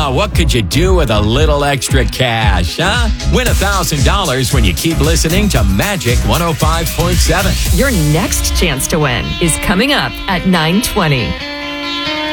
Now, what could you do with a little extra cash, huh? Win $1,000 when you keep listening to Magic 105.7. Your next chance to win is coming up at 9:20.